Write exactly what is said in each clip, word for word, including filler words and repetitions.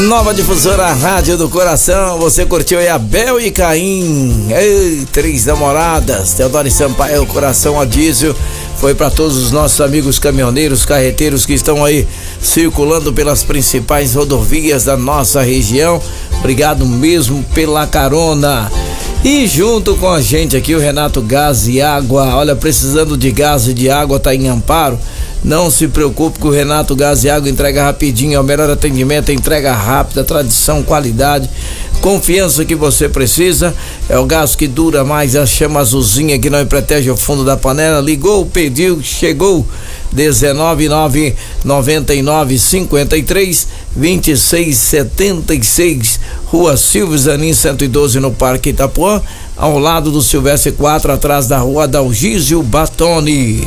Nova Difusora Rádio do Coração. Você curtiu aí Abel e Caim. Ei, três namoradas. Teodoro e Sampaio, Coração a Diesel. Foi para todos os nossos amigos caminhoneiros, carreteiros que estão aí circulando pelas principais rodovias da nossa região. Obrigado mesmo pela carona. E junto com a gente aqui o Renato Gás e Água. Olha, precisando de gás e de água, tá em Amparo. Não se preocupe que o Renato Gás e Água entrega rapidinho, é o melhor atendimento, entrega rápida, tradição, qualidade, confiança que você precisa. É o gás que dura mais, a chama azulzinha que não protege o fundo da panela. Ligou, pediu, chegou. dezenove nove noventa e nove cinquenta e três vinte e seis setenta e seis, Rua Silvio Zanin cento e doze, no Parque Itapuã, ao lado do Silvestre quatro, atrás da Rua Adalgísio Batoni.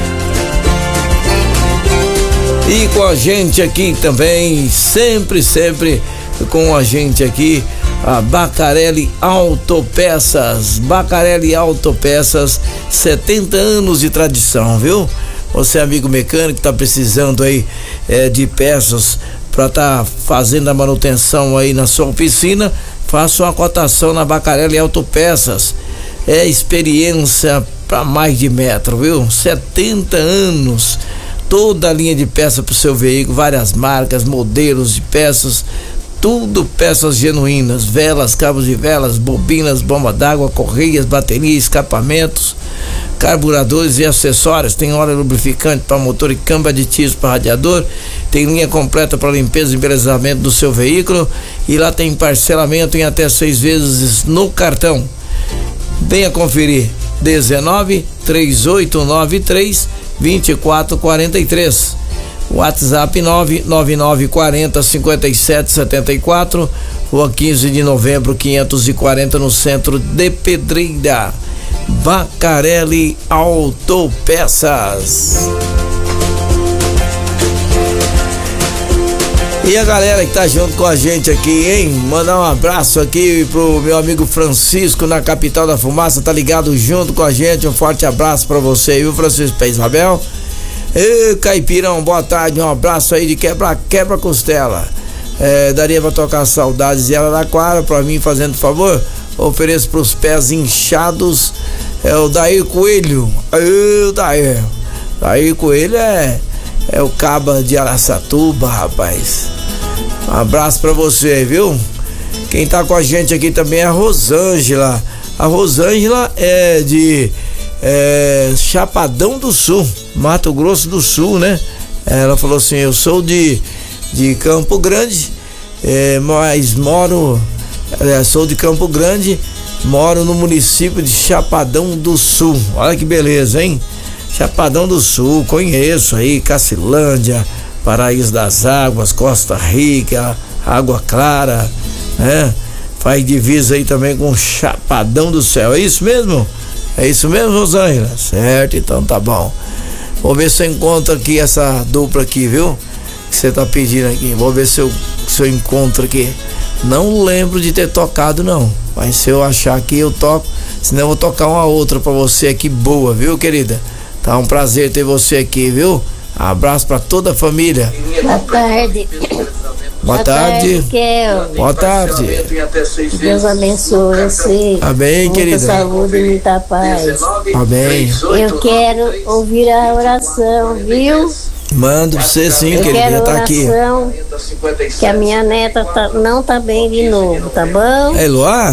E com a gente aqui também, sempre, sempre com a gente aqui, a Bacarelli Autopeças. Bacarelli Autopeças, setenta anos de tradição, viu? Você, amigo mecânico, tá precisando aí é, de peças para tá fazendo a manutenção aí na sua oficina, faça uma cotação na Bacarelli Autopeças. É experiência para mais de metro, viu? setenta anos. Toda a linha de peça para o seu veículo, várias marcas, modelos de peças, tudo peças genuínas, velas, cabos de velas, bobinas, bomba d'água, correias, baterias, escapamentos, carburadores e acessórios. Tem óleo lubrificante para motor e câmbio, aditivos para radiador. Tem linha completa para limpeza e embelezamento do seu veículo. E lá tem parcelamento em até seis vezes no cartão. Venha conferir. dezenove, três oito nove três, vinte e quatro quarenta e três. WhatsApp nove nove nove quarenta, cinquenta e sete setenta e quatro, Rua quinze de novembro quinhentos e quarenta, no centro de Pedreira. Bacarelli Autopeças. E a galera que tá junto com a gente aqui, hein? Mandar um abraço aqui pro meu amigo Francisco na capital da fumaça, tá ligado junto com a gente. Um forte abraço pra você, viu, Francisco? Pra Isabel. Ei, Caipirão, boa tarde, um abraço aí de quebra, quebra costela. É, daria pra tocar Saudades e Araraquara pra mim, fazendo favor. Ofereço pros pés inchados. É o Daí Coelho. Ei, o Daí. Daí Coelho é, é o caba de Araçatuba, rapaz. Um abraço pra você, viu? Quem tá com a gente aqui também é a Rosângela. A Rosângela é de É, Chapadão do Sul, Mato Grosso do Sul, né? Ela falou assim: eu sou de, de Campo Grande, é, mas moro, é, sou de Campo Grande, moro no município de Chapadão do Sul. Olha que beleza, hein? Chapadão do Sul, conheço aí, Cacilândia, Paraíso das Águas, Costa Rica, Água Clara, né? Faz divisa aí também com Chapadão do Céu, é isso mesmo? É isso mesmo, Rosângela? Certo, então tá bom. Vou ver se eu encontro aqui essa dupla aqui, viu? Que você tá pedindo aqui. Vou ver se eu, se eu encontro aqui. Não lembro de ter tocado, não. Mas se eu achar aqui, eu toco. Senão eu vou tocar uma outra pra você aqui boa, viu, querida? Tá um prazer ter você aqui, viu? Abraço pra toda a família. Boa tarde. Boa, Boa tarde. tarde. Boa tarde. Deus abençoe você. Amém, muita querida. Muita saúde e muita paz. Amém. Eu quero ouvir a oração, viu? Mando você sim, eu querida. Quero tá aqui. Que a minha neta tá, não tá bem de novo, tá bom? É, Luar?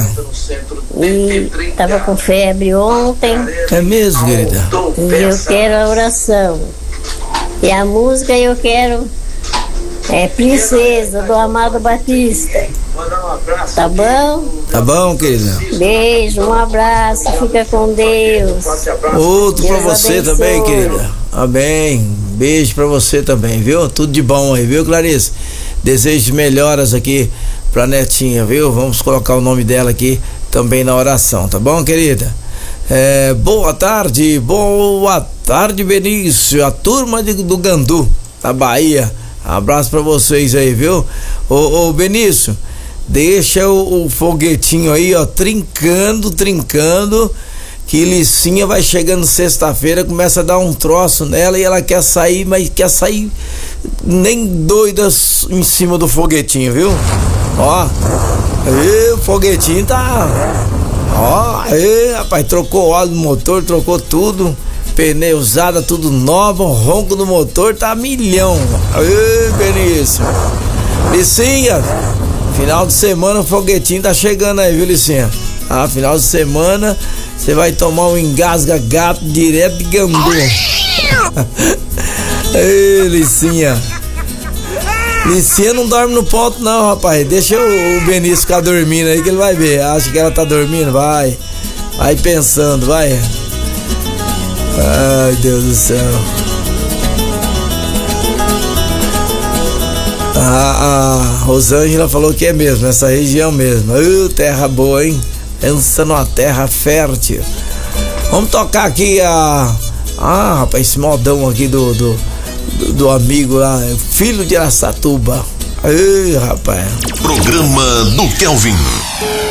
E tava com febre ontem. É mesmo, querida? E eu quero a oração. E a música eu quero. É Princesa, do Amado Batista. Tá bom? Tá bom, querida. Beijo, um abraço, fica com Deus. Outro Deus pra você abençoe. também, querida. Amém. Beijo pra você também, viu? Tudo de bom aí, viu, Clarice? Desejo melhoras aqui pra netinha, viu? Vamos colocar o nome dela aqui também na oração, tá bom, querida? É, boa tarde, boa tarde, Benício, a turma de, do Gandu, da Bahia. Abraço pra vocês aí, viu? Ô, ô Benício, deixa o, o foguetinho aí, ó, trincando, trincando, que Licinha vai chegando sexta-feira, começa a dar um troço nela e ela quer sair, mas quer sair nem doida em cima do foguetinho, viu? Ó, aí, o foguetinho tá... Ó, aí, rapaz, trocou óleo do motor, trocou tudo, pneu usada, tudo novo, o ronco do motor tá a milhão. Aí, Benício. Licinha, final de semana o foguetinho tá chegando aí, viu, Licinha? Ah, final de semana você vai tomar um engasga gato direto de Gambu. Ei, Licinha. Licinha não dorme no ponto não, rapaz. Deixa o, o Benício ficar dormindo aí que ele vai ver. Acha que ela tá dormindo? Vai. Vai pensando, vai. Ai, Deus do céu. A, a Rosângela falou que é mesmo, nessa região mesmo. Uh, terra boa, hein? Pensa numa terra fértil. Vamos tocar aqui a... Ah, rapaz, esse modão aqui do, do, do, do amigo lá, Filho de Araçatuba. Ei, rapaz. Programa do Kelvin.